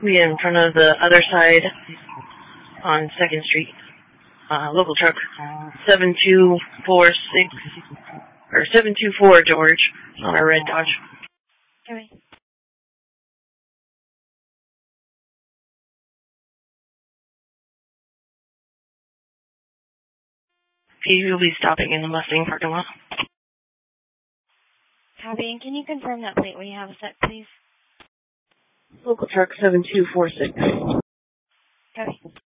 Be in front of the other side on 2nd Street. Local truck 7246 or 724 George on a red Dodge. Okay. He will be stopping in the Mustang parking lot. Copy, and can you confirm that plate when you have a sec, please? Local truck 7246. Copy.